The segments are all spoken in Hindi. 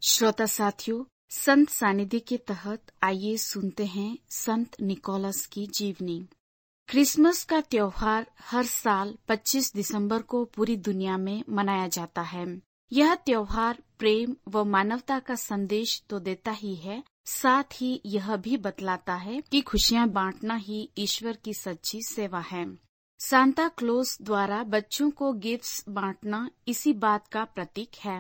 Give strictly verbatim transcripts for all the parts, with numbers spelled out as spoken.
श्रोता साथियों, संत सानिध्य के तहत आइए सुनते हैं संत निकोलस की जीवनी। क्रिसमस का त्योहार हर साल पच्चीस दिसंबर को पूरी दुनिया में मनाया जाता है। यह त्योहार प्रेम व मानवता का संदेश तो देता ही है, साथ ही यह भी बतलाता है कि खुशियां बांटना ही ईश्वर की सच्ची सेवा है। सांता क्लॉस द्वारा बच्चों को गिफ्ट्स बांटना इसी बात का प्रतीक है।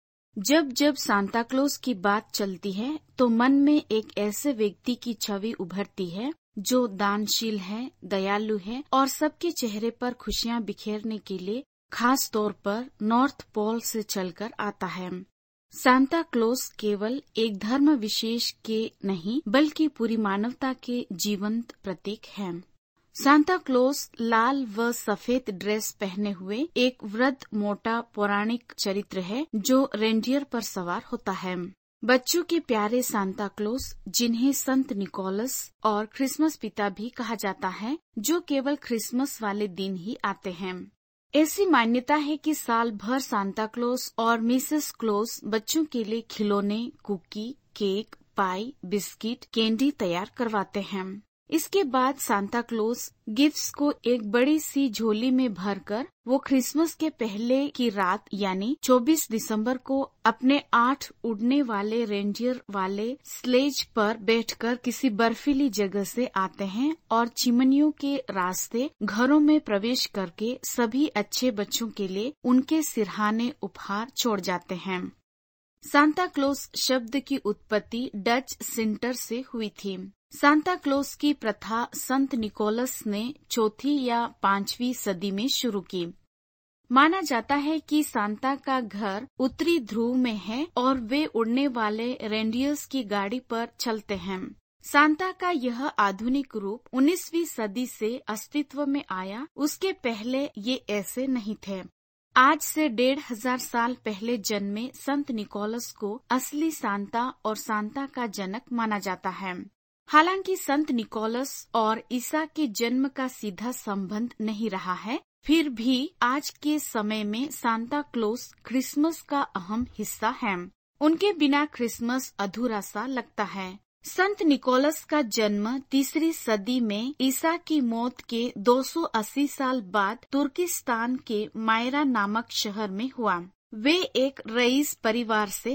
जब जब सांता क्लॉस की बात चलती है तो मन में एक ऐसे व्यक्ति की छवि उभरती है जो दानशील है, दयालु है और सबके चेहरे पर खुशियां बिखेरने के लिए खास तौर पर नॉर्थ पोल से चलकर आता है। सांता क्लॉस केवल एक धर्म विशेष के नहीं बल्कि पूरी मानवता के जीवंत प्रतीक है। सांता क्लॉस लाल व सफेद ड्रेस पहने हुए एक वृद्ध मोटा पौराणिक चरित्र है जो रेंडियर पर सवार होता है। बच्चों के प्यारे सांता क्लॉस, जिन्हें संत निकोलस और क्रिसमस पिता भी कहा जाता है, जो केवल क्रिसमस वाले दिन ही आते हैं। ऐसी मान्यता है कि साल भर सांता क्लॉस और मिसेस क्लॉस बच्चों के लिए खिलौने, कुकी, केक, पाई, बिस्किट, कैंडी तैयार करवाते हैं। इसके बाद सांता क्लॉस गिफ्ट्स को एक बड़ी सी झोली में भरकर वो क्रिसमस के पहले की रात यानी चौबीस दिसंबर को अपने आठ उड़ने वाले रेंडियर वाले स्लेज पर बैठकर किसी बर्फीली जगह से आते हैं और चिमनियों के रास्ते घरों में प्रवेश करके सभी अच्छे बच्चों के लिए उनके सिरहाने उपहार छोड़ जाते हैं। सांता क्लॉस शब्द की उत्पत्ति डच सिंटर से हुई थी। सांता क्लॉस की प्रथा संत निकोलस ने चौथी या पांचवी सदी में शुरू की। माना जाता है कि सांता का घर उत्तरी ध्रुव में है और वे उड़ने वाले रेंडियर्स की गाड़ी पर चलते हैं। सांता का यह आधुनिक रूप उन्नीसवीं सदी से अस्तित्व में आया, उसके पहले ये ऐसे नहीं थे। आज से डेढ़ हजार साल पहले जन्मे संत निकोलस को असली सांता और सांता का जनक माना जाता है। हालांकि संत निकोलस और ईसा के जन्म का सीधा संबंध नहीं रहा है, फिर भी आज के समय में सांता क्लॉस क्रिसमस का अहम हिस्सा है। उनके बिना क्रिसमस अधूरा सा लगता है। संत निकोलस का जन्म तीसरी सदी में ईसा की मौत के दो सौ अस्सी साल बाद तुर्किस्तान के मायरा नामक शहर में हुआ। वे एक रईस परिवार से